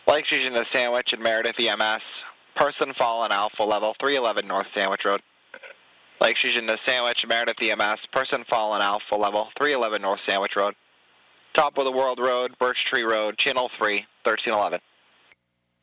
Lake Fusion to Sandwich and Meredith EMS. Person fallen Alpha level 311 North Sandwich Road. Lake Fusion to Sandwich, Meredith EMS. Person fallen Alpha level 311 North Sandwich Road. Top of the World Road, Birch Tree Road, Channel 3, 1311.